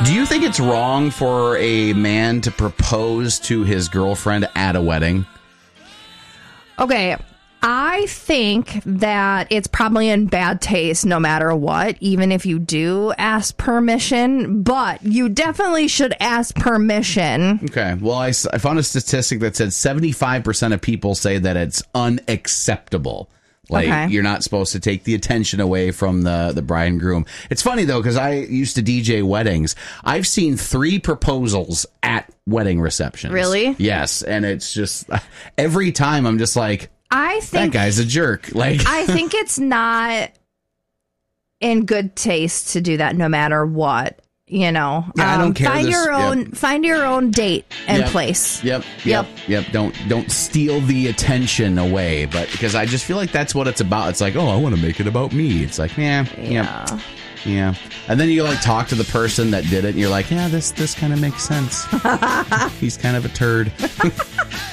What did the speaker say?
Do you think it's wrong for a man to propose to his girlfriend at a wedding? Okay, I think that it's probably in bad taste no matter what, even if you do ask permission, but you definitely should ask permission. Okay, well, I found a statistic that said 75% of people say that it's unacceptable. Like, you're not supposed to take the attention away from the bride and groom. It's funny, though, because I used to DJ weddings. I've seen 3 proposals at wedding receptions. Really? Yes, and it's just, every time I'm just like, I think that guy's a jerk. Like, I think it's not in good taste to do that no matter what. You know, I don't care. Find your own date and place. Yep. Don't steal the attention away, but because I just feel like that's what it's about. It's like, oh, I want to make it about me. It's like, yeah. And then you like talk to the person that did it, and you're like, yeah, this kind of makes sense. He's kind of a turd.